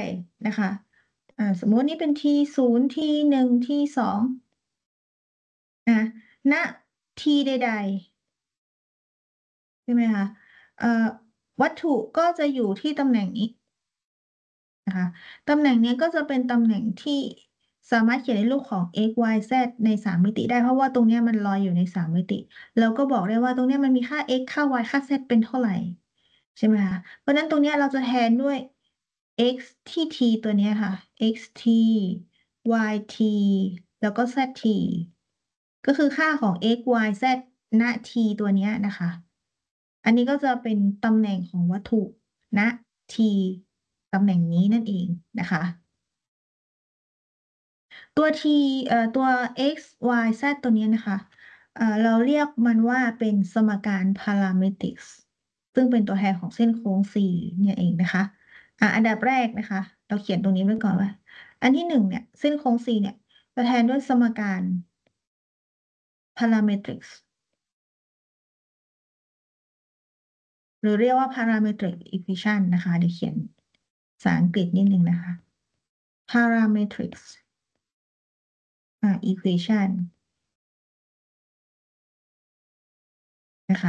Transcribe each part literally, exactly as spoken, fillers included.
นะคะอ่าสมมตินี่เป็น t ศูนย์ t หนึ่ง t สองนะณ t ใดๆใช่ไหมคะเอ่อวัตถุก็จะอยู่ที่ตำแหน่งนี้นะคะตำแหน่งเนี้ยก็จะเป็นตำแหน่งที่สามารถเขียนในรูปของ x y z ในสามมิติได้เพราะว่าตรงเนี้ยมันลอยอยู่ในสามมิติเราก็บอกได้ว่าตรงเนี้ยมันมีค่า x ค่า y ค่า z เป็นเท่าไหร่ใช่ไหมคะเพราะฉะนั้นตรงเนี้ยเราจะแทนด้วย x ที่ t ตัวเนี้ยค่ะ x t y t แล้วก็ z t ก็คือค่าของ x y z ณ t ตัวเนี้ยนะคะ อันนี้ก็จะเป็นตำแหน่งของวัตถุณ t ตำแหน่งนี้นั่นเองนะคะ ตัว t เอ่อตัว x y z ตัวนี้นะคะเอ่อเราเรียกมันว่าเป็นสมการพาราเมตริกส์ซึ่งเป็นตัวแทนของเส้นโค้ง c เนี่ยเองนะคะอ่ะอันดับแรกนะคะเราเขียนตรงนี้ไว้ก่อนว่าอันที่หนึ่งเนี่ยเส้นโค้ง c เนี่ยจะแทนด้วยสมการพาราเมตริกส์หรือเรียกว่า parametric equation นะคะเดี๋ยวเขียนภาษาอังกฤษนิดนึงนะคะ parametrics อ่า equation นะคะ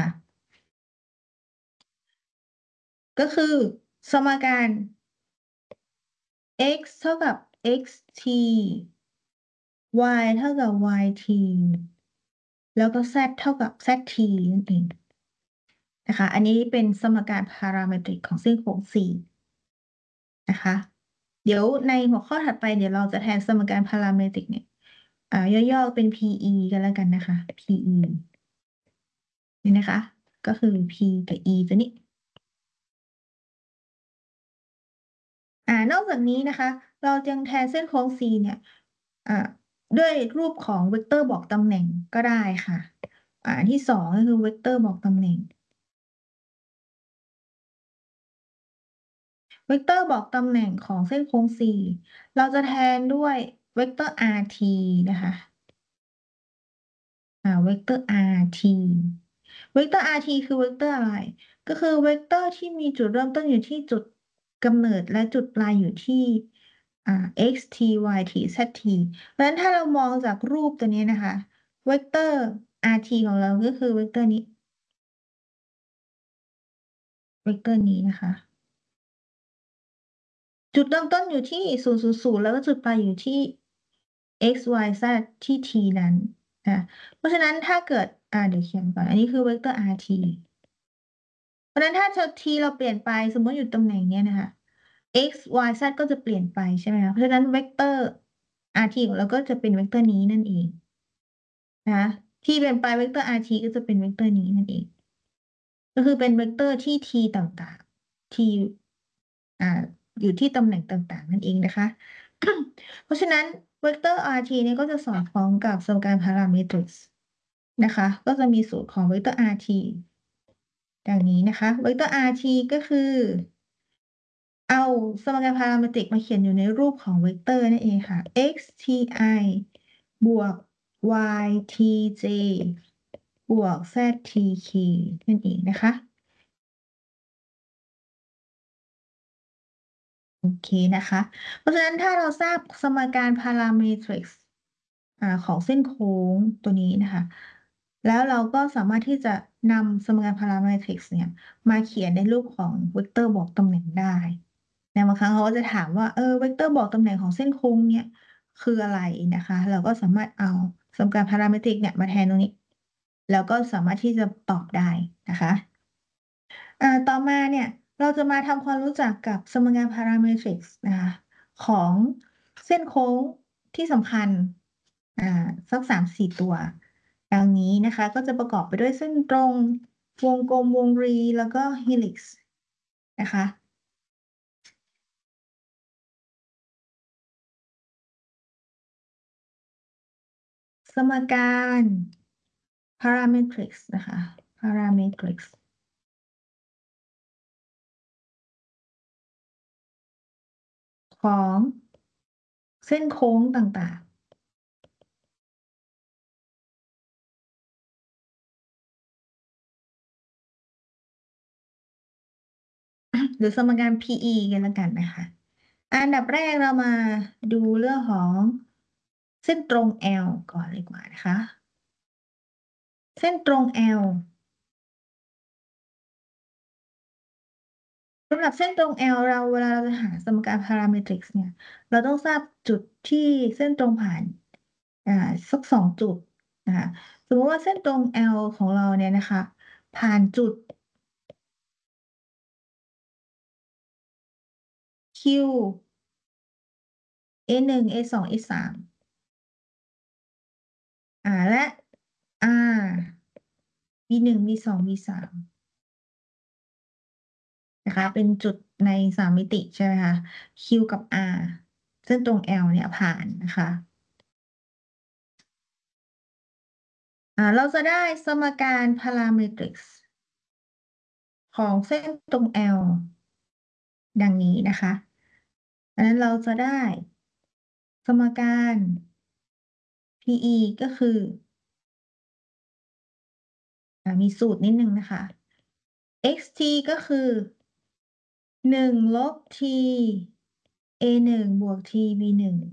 ก็คือสมการ x เท่ากับ xt y เท่ากับ yt แล้วก็ z เท่ากับ zt นั่นเองนะคะอันนี้เป็นสมการพาราเมตริกของเส้นโค้ง c นะคะเดี๋ยวในหัวข้อถัดไปเดี๋ยวเราจะแทนสมการพาราเมตริกเนี่ยอ่าย่อๆเป็น pe กันแล้วกันนะคะ pe นี่นะคะก็คือ p กับ e ตัวนี้ อ่านอกจากนี้นะคะเรายังแทนเส้นโค้ง c เนี่ยอ่าด้วยรูปของเวกเตอร์บอกตำแหน่งก็ได้ค่ะอ่าอันที่สองก็คือเวกเตอร์บอกตำแหน่งเวกเตอร์บอกตำแหน่งของเส้นโค้ง c เราจะแทนด้วยเวกเตอร์ rt นะคะอ่าเวกเตอร์ rt เวกเตอร์ rt คือเวกเตอร์อะไรก็คือเวกเตอร์ที่มีจุดเริ่มต้นอยู่ที่จุดกำเนิดและจุดปลายอยู่ที่อ่า x t y t z t เพราะฉะนั้นถ้าเรามองจากรูปตัวนี้นะคะเวกเตอร์ rt ของเราก็คือเวกเตอร์นี้เวกเตอร์นี้นะคะจุดเริ่มต้นอยู่ที่ศูนย์ศูนย์ศูนย์แล้วก็จุดปลายอยู่ที่ x y z ที่ t นั้นนะเพราะฉะนั้นถ้าเกิดอ่าเดี๋ยวเขียนก่อนอันนี้คือเวกเตอร์ rt เพราะฉะนั้นถ้า t เราเปลี่ยนไปสมมติอยู่ตำแหน่งเนี้ยนะคะ x y z ก็จะเปลี่ยนไปใช่ไหมคะเพราะฉะนั้นเวกเตอร์ rt ของเราก็จะเป็นเวกเตอร์นี้นั่นเองนะคะที่เปลี่ยนไปเวกเตอร์ rt ก็จะเป็นเวกเตอร์นี้นั่นเองก็คือเป็นเวกเตอร์ที่ t ต่างๆ t อ่าอยู่ที่ตำแหน่งต่างๆนั่นเองนะคะเพราะฉะนั้นเวกเตอร์ rt เนี่ยก็จะสอดคล้องกับสมการพาราเมตริกส์นะคะก็จะมีสูตรของเวกเตอร์ rt ดังนี้นะคะเวกเตอร์ rt ก็คือ เอาสมการพาราเมตริกมาเขียนอยู่ในรูปของเวกเตอร์นั่นเองค่ะ x t i บวก y t j บวก z t k นั่นเองนะคะโอเคนะคะเพราะฉะนั้นถ้าเราทราบสมการพาราเมตริกส์อ่าของเส้นโค้งตัวนี้นะคะแล้วเราก็สามารถที่จะนำสมการพาราเมตริกส์เนี่ยมาเขียนในรูปของเวกเตอร์บอกตำแหน่งได้ ในบางครั้งเขาก็จะถามว่าเออเวกเตอร์บอกตำแหน่งของเส้นโค้งเนี่ยคืออะไรนะคะเราก็สามารถเอาสมการพาราเมตริกเนี่ยมาแทนตรงนี้แล้วก็สามารถที่จะตอบได้นะคะอ่าต่อมาเนี่ยเราจะมาทำความรู้จักกับสมการพาราเมตริกส์นะคะของเส้นโค้งที่สำคัญอ่าสักสามสี่ตัวดังนี้นะคะก็จะประกอบไปด้วยเส้นตรงวงกลมวงรีแล้วก็เฮลิกซ์นะคะ สมการ parametrics นะคะ parametrics ของเส้นโค้งต่างๆหรือสมการ พี อี กันแล้วกันนะคะอันดับแรกเรามาดูเรื่องของเส้นตรง L ก่อนเลยดีกว่านะคะเส้นตรง L สำหรับเส้นตรง L เราเวลาเราจะหาสมการพาราเมตริกซ์เนี่ยเราต้องทราบจุดที่เส้นตรงผ่านอ่าสักสองจุดนะคะสมมติว่าเส้นตรง L ของเราเนี่ยนะคะผ่านจุด Q A หนึ่ง A สอง A สามอ่าและ R B หนึ่ง B สอง B สาม นะคะเป็นจุดในสามมิติใช่ไหมคะ Q กับ R ซึ่งตรง L เนี่ยผ่านนะคะอ่าเราจะได้สมการพาราเมตริกซ์ของเส้นตรง L ดังนี้นะคะดังนั้นเราจะได้สมการ พี อี ก็คืออ่ามีสูตรนิดนึงนะคะ xt ก็คือหนึ่งลบ t a หนึ่งบวก t b หนึ่ง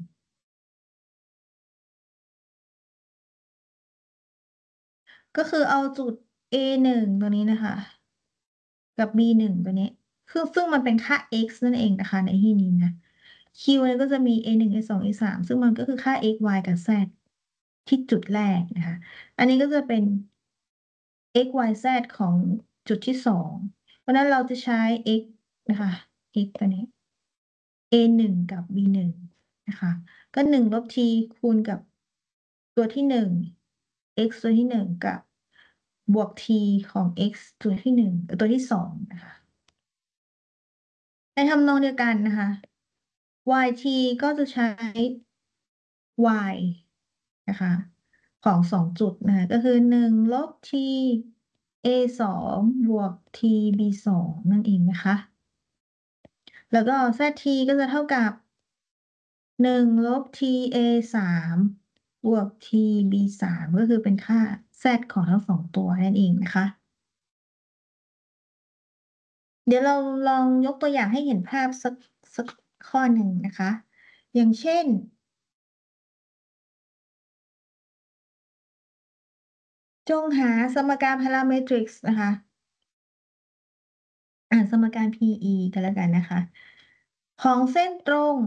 ก็คือเอาจุด a หนึ่งตัวนี้นะคะ กับ b หนึ่งตัวนี้คือซึ่งมันเป็นค่า x นั่นเองนะคะในที่นี้นะ q เนี่ยก็จะมี a หนึ่ง a สอง a สามซึ่งมันก็คือค่า x y กับ z ที่จุดแรกนะคะอันนี้ก็จะเป็น x y z ของจุดที่สองเพราะฉะนั้นเราจะใช้ x นะคะ x ตัวนี้ a หนึ่งกับ b หนึ่งนะคะก็หนึ่งลบ t คูณกับตัวที่หนึ่ง x ตัวที่หนึ่งกับบวก t ของ x ตัวที่หนึ่งตัวที่สองนะคะ ในทำนองเดียวกันนะคะ yt ก็จะใช้ y นะคะของสองจุดนะคะก็คือหนึ่งลบ t a สองบวก t b สองนั่นเองนะคะแล้วก็ zt ก็จะเท่ากับหนึ่งลบ t a สามบวก t b สามก็คือเป็นค่า z ของทั้งสองตัวนั่นเองนะคะเดี๋ยวเราลองยกตัวอย่างให้เห็นภาพสักสักข้อหนึ่งนะคะอย่างเช่น จงหาสมการพาราเมตริกซ์นะคะอ่านสมการ พี อี กันแล้วกันนะคะ ของเส้นตรง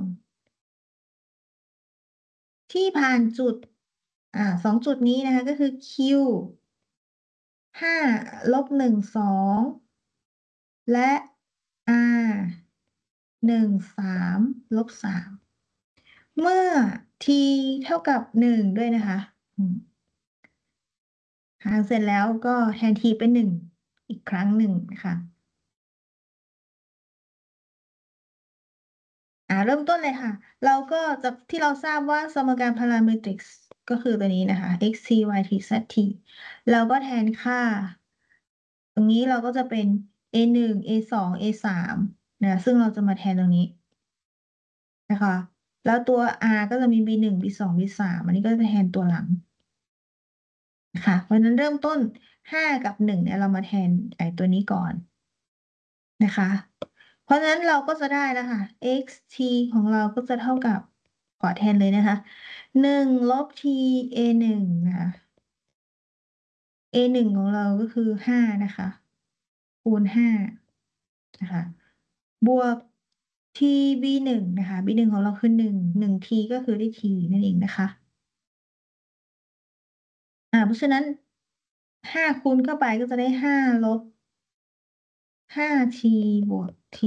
ที่ผ่านจุดอ่าสองจุดนี้นะคะก็คือ Q ห้าลบหนึ่งสองและ R หนึ่งสามลบสามเมื่อ t เท่ากับหนึ่งด้วยนะคะอืมหาเสร็จแล้วก็แทน t เป็นหนึ่งอีกครั้งหนึ่งนะคะ อ่าเริ่มต้นเลยค่ะเราก็จะที่เราทราบว่าสมการพาราเมตริกซ์ก็คือตัวนี้นะคะ x t y t z t เราก็แทนค่าตรงนี้เราก็จะเป็น a หนึ่ง a สอง a สามนะซึ่งเราจะมาแทนตรงนี้นะคะแล้วตัว r ก็จะมี b หนึ่ง b สอง b สามอันนี้ก็จะแทนตัวหลังนะคะเพราะฉะนั้นเริ่มต้นห้ากับหนึ่งเนี่ยเรามาแทนไอ้ตัวนี้ก่อนนะคะเพราะฉะนั้นเราก็จะได้แล้วค่ะ xt ของเราก็จะเท่ากับขอแทนเลยนะคะหนึ่งลบ t a หนึ่งนะคะ a หนึ่งของเราก็คือห้านะคะคูณห้านะคะบวก t b หนึ่งนะคะ b หนึ่งของเราคือหนึ่งหนึ่ง t ก็คือได้ t นั่นเองนะคะอ่าเพราะฉะนั้นห้าคูณเข้าไปก็จะได้ห้าลบห้า t บวก t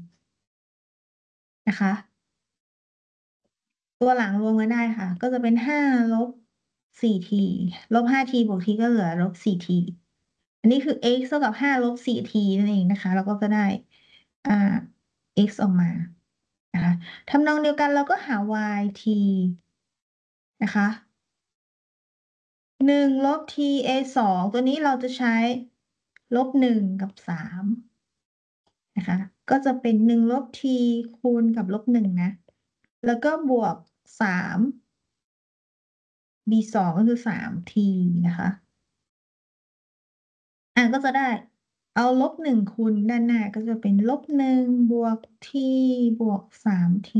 นะคะตัวหลังรวมกันได้ค่ะก็จะเป็นห้าลบสี่ t ลบห้า t บวก t ก็เหลือลบสี่ t อันนี้คือ x เท่ากับห้าลบสี่ t นั่นเองนะคะเราก็จะได้อ่า x ออกมานะคะทำนองเดียวกันเราก็หา y t นะคะหนึ่งลบ t a สองตัวนี้เราจะใช้ลบหนึ่งกับสามนะคะก็จะเป็นหนึ่งลบ t คูณกับลบหนึ่งนะแล้วก็บวกสาม b สองก็คือสาม t นะคะอ่ะก็จะได้เอาลบหนึ่งคูณด้านหน้าก็จะเป็นลบหนึ่งบวก t บวกสาม t